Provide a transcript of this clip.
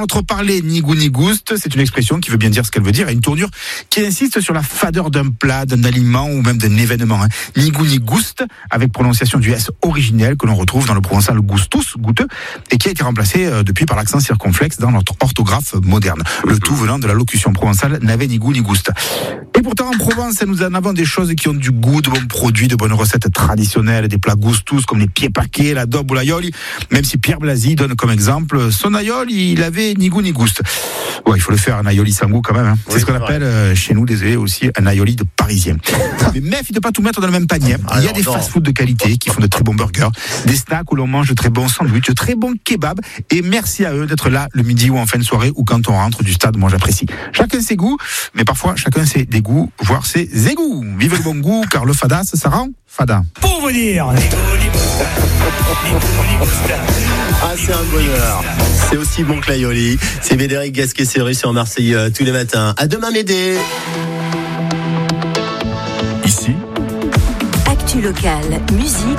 notre parler, ni goût ni gouste, c'est une expression qui veut bien dire ce qu'elle veut dire, et une tournure qui insiste sur la fadeur d'un plat, d'un aliment ou même d'un événement. Ni goût ni gouste, avec prononciation du S originel que l'on retrouve dans le provençal gustus, goûteux, et qui a été remplacé depuis par l'accent circonflexe dans notre orthographe moderne. Le tout venant de la locution provençale n'avait ni goût ni gouste. Et pourtant en Provence, nous en avons des choses qui ont du goût, de bons produits, de bonnes recettes traditionnelles, des plats gustus comme les pieds paquets, la daube ou l'aioli, même si Pierre Blasi donne comme exemple son aioli, il avait ni goût ni gouste. Ouais, il faut le faire, un aioli sans goût quand même. C'est ce qu'on appelle chez nous, désolé, aussi un aioli de parisien. Mais méfie de pas tout mettre dans le même panier. Il y a des fast-food de qualité qui font de très bons burgers, des snacks où l'on mange de très bons sandwichs, de très bons kebabs, et merci à eux d'être là le midi ou en fin de soirée ou quand on rentre du stade. Moi j'apprécie. Chacun ses goûts, mais parfois chacun ses dégoûts, voire ses égouts. Vive le bon goût, car le fada, ça rend fada. Pour vous dire, c'est un bonheur. C'est aussi bon que l'aioli. C'est Médéric Gasquet-Serru sur Marseille tous les matins. À demain, Médé. Ici, Actu locale, musique